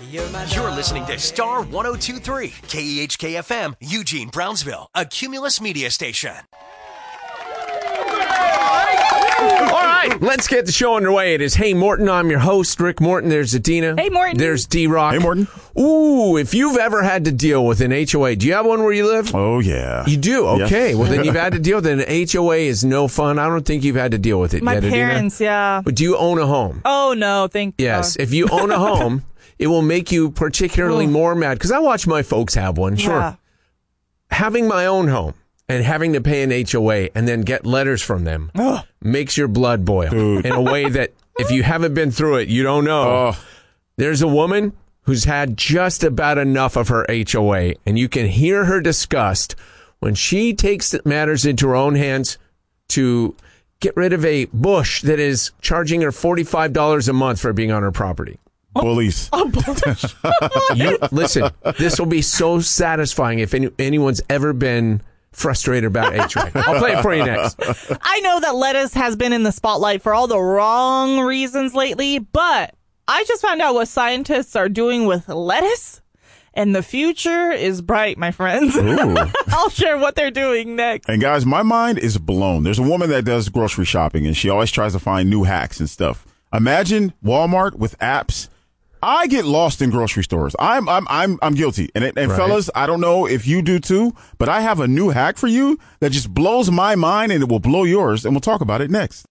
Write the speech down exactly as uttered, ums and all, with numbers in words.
You're listening to Star one oh two point three, K E H K F M, Eugene, Brownsville, a Cumulus media station. All right, let's get the show underway. It is Hey Morton. I'm your host, Rick Morton. There's Adina. Hey, Morton. There's D-Rock. Hey, Morton. Ooh, if you've ever had to deal with an H O A, do you have one where you live? Oh, yeah. You do? Okay. Yes. Well, then you've had to deal with it. An H O A is no fun. I don't think you've had to deal with it My yet, parents, Adina. yeah. But do you own a home? Oh, no, thank Yes. God. If you own a home, it will make you particularly Oh. more mad. Because I watch my folks have one. Sure. Yeah. Having my own home and having to pay an H O A and then get letters from them Ugh. makes your blood boil Dude. in a way that if you haven't been through it, you don't know. Oh. There's a woman who's had just about enough of her H O A, and you can hear her disgust when she takes matters into her own hands to get rid of a bush that is charging her forty-five dollars a month for being on her property. Bullies. You, listen, this will be so satisfying if any, anyone's ever been frustrated about H O A. I'll play it for you next. I know that lettuce has been in the spotlight for all the wrong reasons lately, but I just found out what scientists are doing with lettuce, and the future is bright, my friends. I'll share what they're doing next. And guys, my mind is blown. There's a woman that does grocery shopping, and she always tries to find new hacks and stuff. Imagine Walmart with apps. I get lost in grocery stores. I'm I'm I'm I'm guilty. And and Right. fellas, I don't know if you do too, but I have a new hack for you that just blows my mind, and it will blow yours, and we'll talk about it next.